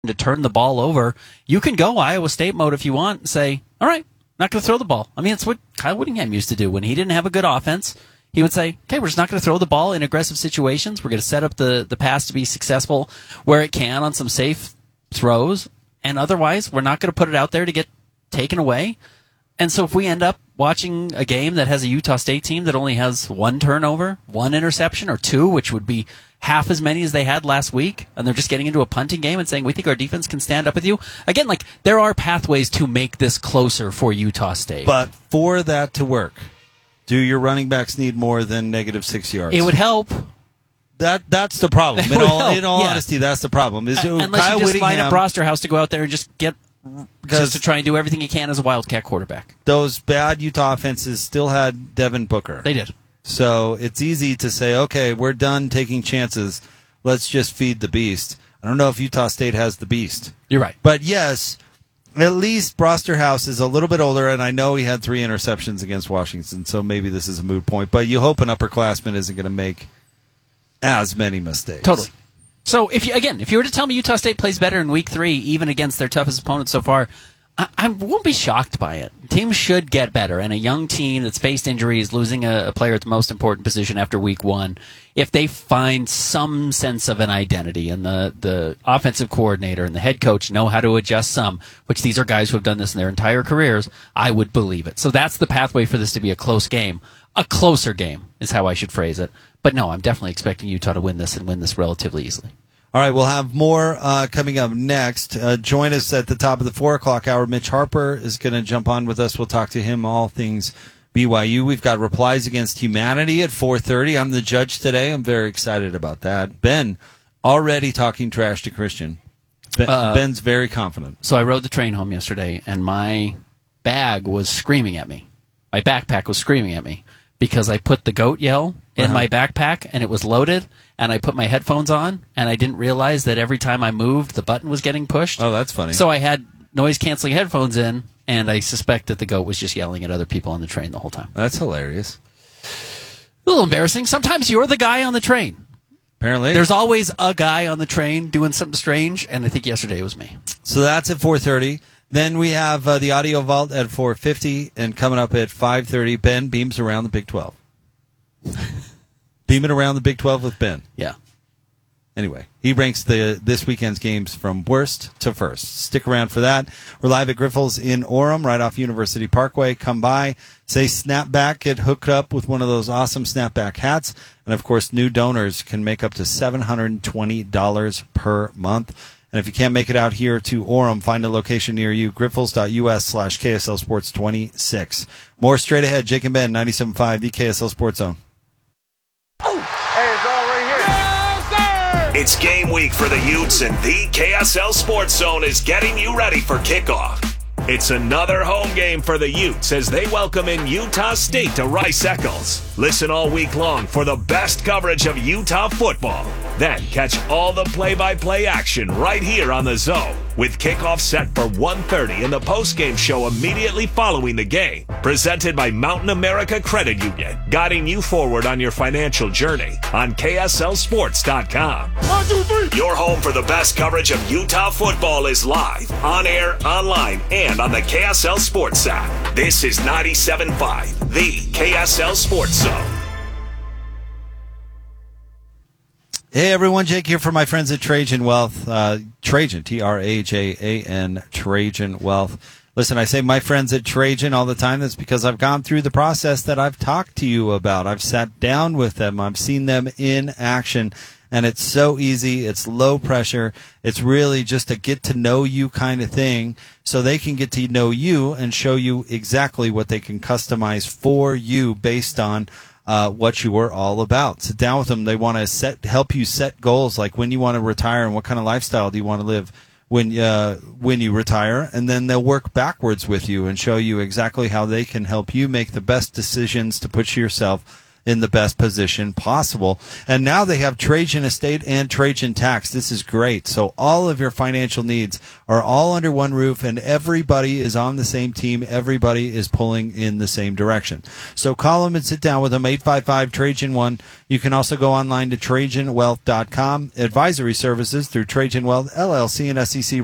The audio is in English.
to turn the ball over, you can go Iowa State mode if you want and say, all right, not going to throw the ball. I mean, it's what Kyle Whittingham used to do when he didn't have a good offense. He would say, okay, we're just not going to throw the ball in aggressive situations. We're going to set up the pass to be successful where it can on some safe throws, and otherwise we're not going to put it out there to get taken away. And so if we end up watching a game that has a Utah State team that only has one turnover, one interception, or two, which would be half as many as they had last week, and they're just getting into a punting game and saying, we think our defense can stand up with you. Again, like, there are pathways to make this closer for Utah State. But for that to work, do your running backs need more than -6 yards? It would help. That's the problem. In all honesty, that's the problem. Unless Kyle you just line Whittingham, up Brosterhouse to go out there and just to try and do everything he can as a Wildcat quarterback. Those bad Utah offenses still had Devin Booker. They did. So it's easy to say, okay, we're done taking chances. Let's just feed the beast. I don't know if Utah State has the beast. You're right. But yes, at least Brosterhouse is a little bit older, and I know he had 3 interceptions against Washington, so maybe this is a moot point. But you hope an upperclassman isn't going to make as many mistakes. Totally. So, if you were to tell me Utah State plays better in Week 3, even against their toughest opponent so far, I won't be shocked by it. Teams should get better, and a young team that's faced injuries, losing a player at the most important position after Week 1, if they find some sense of an identity, and the offensive coordinator and the head coach know how to adjust some, which these are guys who have done this in their entire careers, I would believe it. So that's the pathway for this to be a close game. A closer game is how I should phrase it. But no, I'm definitely expecting Utah to win this and win this relatively easily. All right, we'll have more coming up next. Join us at the top of the 4 o'clock hour. Mitch Harper is going to jump on with us. We'll talk to him all things BYU. We've got Replies Against Humanity at 4:30. I'm the judge today. I'm very excited about that. Ben, already talking trash to Christian. Ben's very confident. So I rode the train home yesterday, and my bag was screaming at me. My backpack was screaming at me because I put the goat yell in my backpack, and it was loaded, and I put my headphones on, and I didn't realize that every time I moved, the button was getting pushed. Oh, that's funny. So I had noise-canceling headphones in, and I suspect that the goat was just yelling at other people on the train the whole time. That's hilarious. A little embarrassing. Sometimes you're the guy on the train. Apparently. There's always a guy on the train doing something strange, and I think yesterday it was me. So that's at 4:30. Then we have the Audio Vault at 4:50, and coming up at 5:30, Ben beams around the Big 12. Beaming around the Big 12 with Ben. Yeah. Anyway, he ranks this weekend's games from worst to first. Stick around for that. We're live at Griffles in Orem, right off University Parkway. Come by, say snapback, get hooked up with one of those awesome snapback hats. And, of course, new donors can make up to $720 per month. And if you can't make it out here to Orem, find a location near you, griffles.us/KSL Sports 26. More straight ahead. Jake and Ben, 97.5, the KSL Sports Zone. It's game week for the Utes, and the KSL Sports Zone is getting you ready for kickoff. It's another home game for the Utes as they welcome in Utah State to Rice-Eccles. Listen all week long for the best coverage of Utah football. Then catch all the play-by-play action right here on the Zone, with kickoff set for 1:30 and the post-game show immediately following the game. Presented by Mountain America Credit Union, guiding you forward on your financial journey on KSLSports.com. 1, 2, 3. Your home for the best coverage of Utah football is live, on air, online, and on the KSL Sports app. This is 97.5, the KSL Sports Zone. Hey everyone, Jake here for my friends at Trajan Wealth. Trajan, Trajan, Trajan Wealth. Listen, I say my friends at Trajan all the time. That's because I've gone through the process that I've talked to you about. I've sat down with them. I've seen them in action. And it's so easy. It's low pressure. It's really just a get to know you kind of thing, so they can get to know you and show you exactly what they can customize for you based on what you are all about. Sit down with them. They want to help you set goals, like when you want to retire and what kind of lifestyle do you want to live when you retire, and then they'll work backwards with you and show you exactly how they can help you make the best decisions to put yourself in the best position possible. And now they have Trajan Estate and Trajan Tax. This is great. So all of your financial needs are all under one roof, and everybody is on the same team. Everybody is pulling in the same direction. So call them and sit down with them, 855-TRAJAN-1. You can also go online to TrajanWealth.com. Advisory services through Trajan Wealth, LLC, and SEC